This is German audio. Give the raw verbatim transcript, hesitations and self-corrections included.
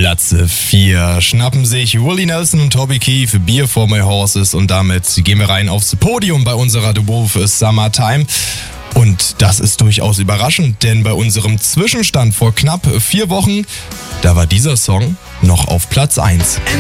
Platz vier schnappen sich Willie Nelson und Toby Keith Beer for My Horses und damit gehen wir rein aufs Podium bei unserer The Wolf Summertime. Und das ist durchaus überraschend, denn bei unserem Zwischenstand vor knapp vier Wochen, da war dieser Song noch auf Platz eins.